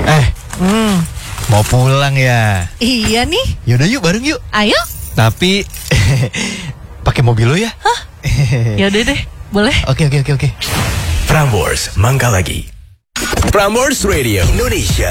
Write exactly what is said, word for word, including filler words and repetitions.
Eh, hmm, mau pulang ya? Iya nih. Yaudah yuk, bareng yuk. Ayo. Tapi pakai mobil lo ya? Hah? Yaudah deh, boleh. Oke oke oke oke. Prambors, Mangga Lagi. Prambors Radio Indonesia.